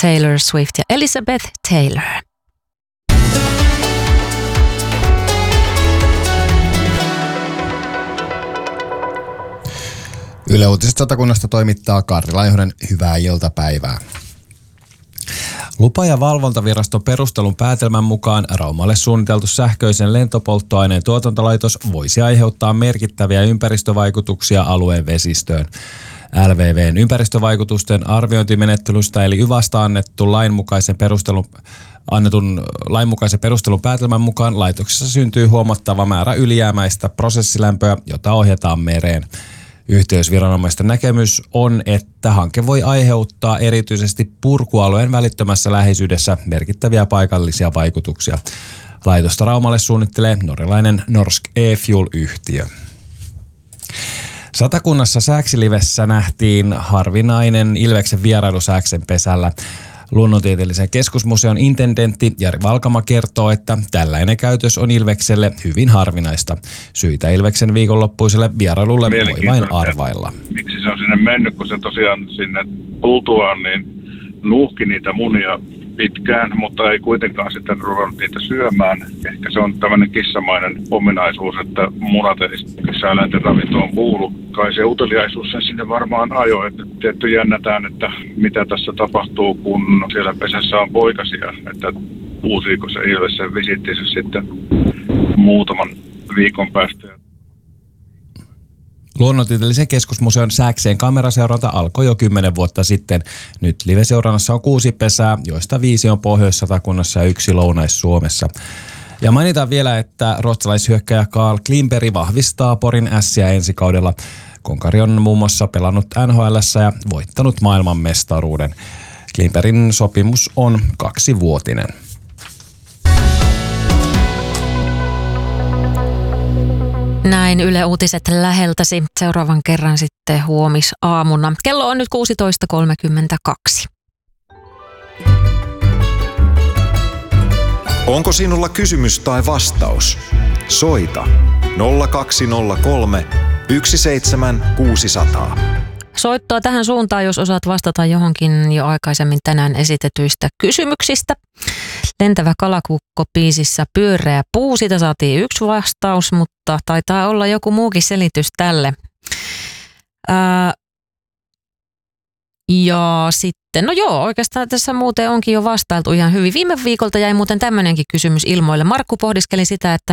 Taylor Swift ja Elizabeth Taylor. Yle Uutiset Satakunnasta toimittaa Karri Laihonen. Hyvää iltapäivää. Lupa- ja valvontaviraston perustelun päätelmän mukaan Raumalle suunniteltu sähköisen lentopolttoaineen tuotantolaitos voisi aiheuttaa merkittäviä ympäristövaikutuksia alueen vesistöön. LVV:n ympäristövaikutusten arviointimenettelystä eli YVAsta annetun lainmukaisen perustelun päätelmän mukaan laitoksessa syntyy huomattava määrä ylijäämäistä prosessilämpöä, jota ohjataan mereen. Yhteysviranomaisten näkemys on, että hanke voi aiheuttaa erityisesti purkualueen välittömässä läheisyydessä merkittäviä paikallisia vaikutuksia. Laitosta Raumalle suunnittelee norjalainen Norsk E-Fuel-yhtiö. Satakunnassa Sääksilivessä nähtiin harvinainen ilveksen vierailu Sääksen pesällä. Luonnontieteellisen keskusmuseon intendentti Jari Valkama kertoo, että tällainen käytös on ilvekselle hyvin harvinaista. Syitä ilveksen viikonloppuiselle vierailulle voi vain arvailla. Miksi se on sinne mennyt, kun se tosiaan sinne tultuaan niin nuuhki niitä munia pitkään, mutta ei kuitenkaan sitten ruvennut niitä syömään. Ehkä se on tämmöinen kissamainen ominaisuus, että munat ei kissaeläinten ravintoon kuulu. Kai se uteliaisuus sen sinne varmaan ajoi. Että tietty jännätään, että mitä tässä tapahtuu, kun siellä pesässä on poikasia. Että uusiiko se ilves sen visittinsä sitten muutaman viikon päästä. Luonnontieteellisen keskusmuseon Sääkseen kameraseuranta alkoi jo 10 vuotta sitten. Nyt live-seurannassa on 6 pesää, joista 5 on Pohjois-Satakunnassa ja 1 Lounais-Suomessa. Ja mainitaan vielä, että ruotsalaishyökkäjä Carl Klimberg vahvistaa Porin Ässiä ensi kaudella. Konkari on muun muassa pelannut NHL:ssä ja voittanut maailmanmestaruuden. Klimbergin sopimus on 2-vuotinen. Näin Yle Uutiset läheltäsi. Seuraavan kerran sitten huomisaamuna. Kello on nyt 16.32. Onko sinulla kysymys tai vastaus? Soita 0203 17600. Soittoa tähän suuntaan, jos osaat vastata johonkin jo aikaisemmin tänään esitetyistä kysymyksistä. Lentävä kalakukko -biisissä pyöreä puu, siitä saatiin 1 vastaus, mutta taitaa olla joku muukin selitys tälle. Ja sitten, no joo, oikeastaan tässä muuten onkin jo vastailtu ihan hyvin. Viime viikolta jäi muuten tämmöinenkin kysymys ilmoille. Markku pohdiskeli sitä, että